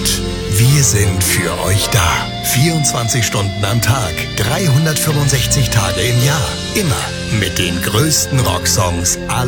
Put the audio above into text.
Und wir sind für euch da. 24 Stunden am Tag, 365 Tage im Jahr. Immer mit den größten Rocksongs aller